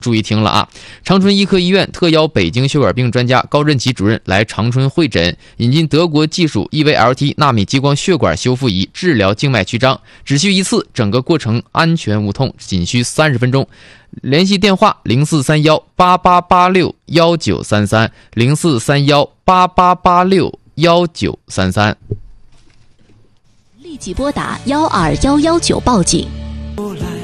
注意听了啊！长春医科医院特邀北京血管病专家高振奇主任来长春会诊，引进德国技术 EVLT 纳米激光血管修复仪治疗静脉曲张，只需一次，整个过程安全无痛，仅需30分钟。联系电话043188861933，043188861933。 立即拨打12119报警。